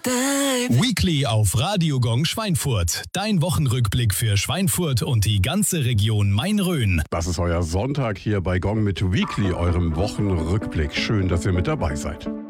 Weekly auf Radio Gong Schweinfurt. Dein Wochenrückblick für Schweinfurt und die ganze Region Main-Rhön. Das ist euer Sonntag hier bei Gong mit Weekly, eurem Wochenrückblick. Schön, dass ihr mit dabei seid.